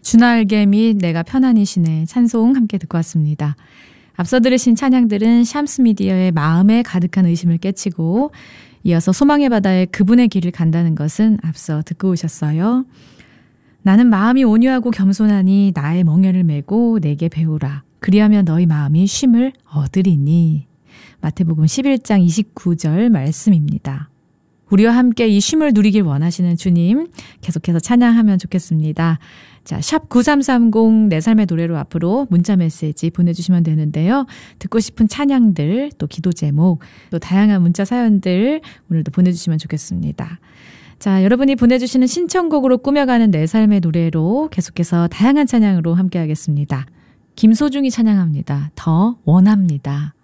주날개 및 내가 편안히시네 찬송 함께 듣고 왔습니다. 앞서 들으신 찬양들은 샴스 미디어의 마음에 가득한 의심을 깨치고 이어서 소망의 바다에 그분의 길을 간다는 것은 앞서 듣고 오셨어요. 나는 마음이 온유하고 겸손하니 나의 멍에를 메고 내게 배우라. 그리하면 너희 마음이 쉼을 얻으리니. 마태복음 11장 29절 말씀입니다. 우리와 함께 이 쉼을 누리길 원하시는 주님 계속해서 찬양하면 좋겠습니다. 자, 샵 9330 내 삶의 노래로 앞으로 문자 메시지 보내주시면 되는데요. 듣고 싶은 찬양들, 또 기도 제목, 또 다양한 문자 사연들 오늘도 보내주시면 좋겠습니다. 자, 여러분이 보내주시는 신청곡으로 꾸며가는 내 삶의 노래로 계속해서 다양한 찬양으로 함께 하겠습니다. 김소중이 찬양합니다. 더 원합니다.